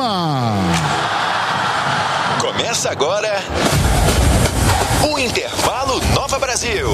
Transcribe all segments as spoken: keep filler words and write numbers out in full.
Lima. Começa agora o Intervalo Nova Brasil.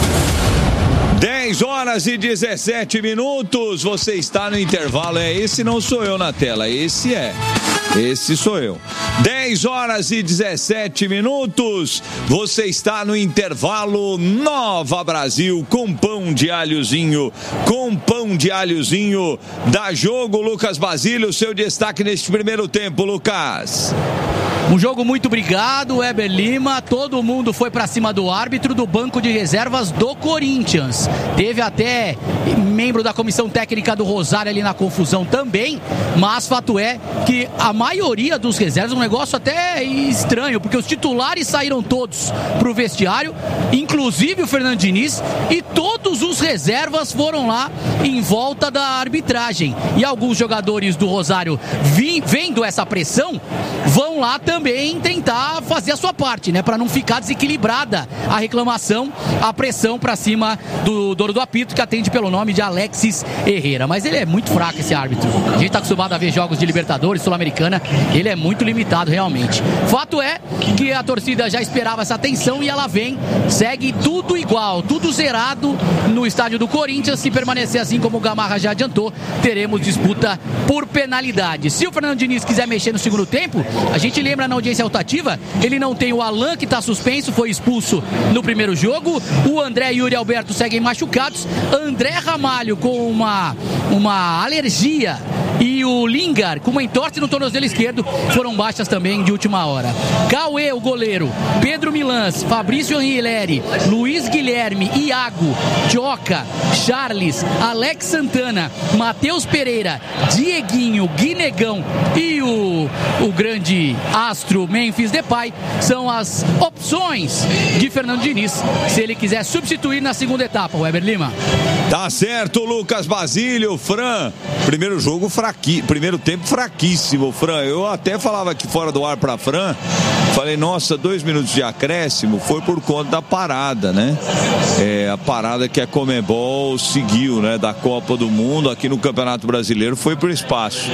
dez horas e dezessete minutos, você está no intervalo, é esse não sou eu na tela, esse é, esse sou eu. dez horas e dezessete minutos, você está no intervalo Nova Brasil, com pão de alhozinho, com pão de alhozinho, dá jogo, Lucas Basílio, seu destaque neste primeiro tempo, Lucas. Um jogo muito brigado, Weber Lima, todo mundo foi pra cima do árbitro do banco de reservas do Corinthians. Teve até membro da comissão técnica do Rosário ali na confusão também, mas fato é que a maioria dos reservas, um negócio até estranho, porque os titulares saíram todos pro vestiário, inclusive o Fernando Diniz, e todos os reservas foram lá em volta da arbitragem. E alguns jogadores do Rosário, vi, vendo essa pressão, vão lá também tentar fazer a sua parte, né? Para não ficar desequilibrada a reclamação, a pressão para cima do dono do apito, que atende pelo nome de Alexis Herrera. Mas ele é muito fraco, esse árbitro. A gente tá acostumado a ver jogos de Libertadores, Sul-Americana, ele é muito limitado realmente. Fato é que a torcida já esperava essa atenção e ela vem, segue tudo igual, tudo zerado no estádio do Corinthians. Se permanecer assim como o Gamarra já adiantou, teremos disputa por penalidade. Se o Fernando Diniz quiser mexer no segundo tempo, a gente lembra na audiência rotativa, ele não tem o Alan, que está suspenso, foi expulso no primeiro jogo, o André e o Yuri Alberto seguem machucados, André Ramalho com uma, uma alergia e o Lingar com uma entorse no tornozelo esquerdo foram baixas também de última hora. Cauê, o goleiro, Pedro Milans, Fabrício Anhileri, Luiz Guilherme, Iago, Joca, Charles, Alex Santana, Matheus Pereira, Dieguinho, Guinegão e o, o grande astro Memphis Depay são as opções de Fernando Diniz se ele quiser substituir na segunda etapa. Weber Lima. Tá certo, Lucas Basílio. Fran, primeiro jogo fraqui, primeiro tempo fraquíssimo, Fran. Eu até falava aqui fora do ar pra Fran, falei, nossa, dois minutos de acréscimo foi por conta da parada, né? É, a parada que a Conmebol seguiu, né? Da Copa do Mundo aqui no Campeonato Brasileiro foi pro espaço.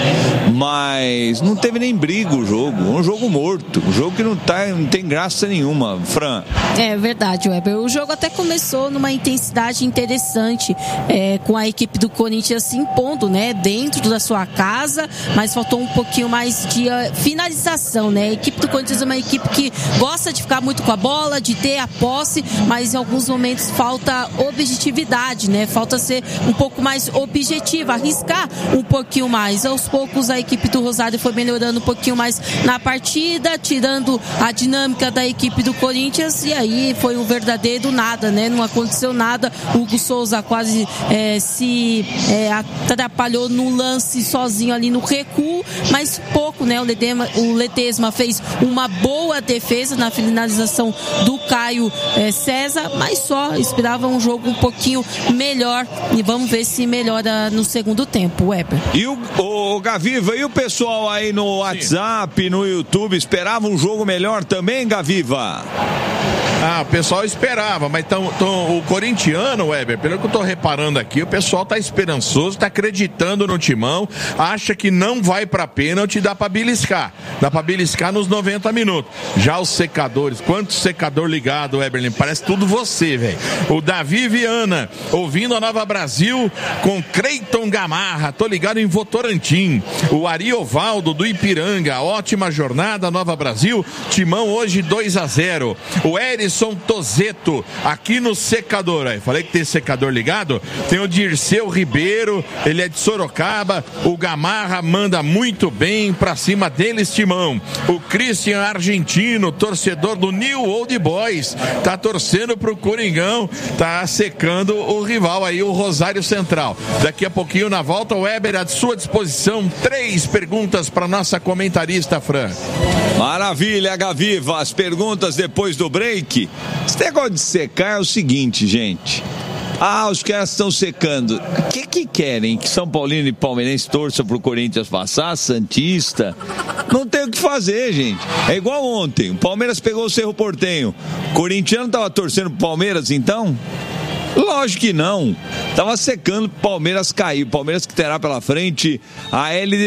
Mas não teve nem briga o jogo, um jogo morto, um jogo que não, tá, não tem graça nenhuma, Fran. É verdade, Weber. O jogo até começou numa intensidade interessante, é, com a equipe do Corinthians se impondo, né? Dentro da sua casa, mas faltou um pouquinho mais de uh, finalização, né? A equipe do Corinthians é uma equipe que gosta de ficar muito com a bola, de ter a posse, mas em alguns momentos falta objetividade, né? Falta ser um pouco mais objetiva, arriscar um pouquinho mais. Aos poucos a equipe do Rosário foi melhorando um pouquinho mais na partida, tirando a dinâmica da equipe do Corinthians, e aí foi um verdadeiro nada, né? Não aconteceu nada. O Hugo Souza quase é, se é, atrapalhou no lance sozinho ali no recuo, mas pouco, né? O Ledesma, o Ledesma fez uma boa defesa na finalização do Caio é, César, mas só esperava um jogo um pouquinho melhor, e vamos ver se melhora no segundo tempo, Weber. E o, o Gaviva, e o pessoal aí no WhatsApp, Sim. no YouTube, esperava um jogo melhor também, Gaviva? Ah, o pessoal esperava, mas tão, tão, o corintiano, Weber, pelo que eu tô reparando aqui, o pessoal tá esperançoso, tá acreditando no timão, acha que não vai pra pênalti, dá pra beliscar, dá pra beliscar nos noventa minutos. Já os secadores, quanto secador ligado, Weber, parece tudo você, velho. O Davi Viana, ouvindo a Nova Brasil com Creiton Gamarra, tô ligado em Votorantim. O Ariovaldo do Ipiranga, ótima jornada, Nova Brasil, timão hoje dois a zero. O Eris Tozeto, aqui no secador. Aí, falei que tem secador ligado. Tem o Dirceu Ribeiro, ele é de Sorocaba. O Gamarra manda muito bem pra cima deles, timão. O Christian Argentino, torcedor do New Old Boys, tá torcendo pro Coringão, tá secando o rival aí, o Rosário Central. Daqui a pouquinho, na volta, o Weber à sua disposição. Três perguntas pra nossa comentarista, Fran. Maravilha, Gaviva. As perguntas depois do break. Esse negócio de secar é o seguinte, gente. Ah, os caras estão secando. O que que querem? Que São Paulino e Palmeirense torçam pro Corinthians passar? Santista? Não tem o que fazer, gente. É igual ontem. O Palmeiras pegou o Cerro Porteño. O corintiano tava torcendo pro Palmeiras, então? Lógico que não. Tava secando pro Palmeiras cair. O Palmeiras que terá pela frente a L D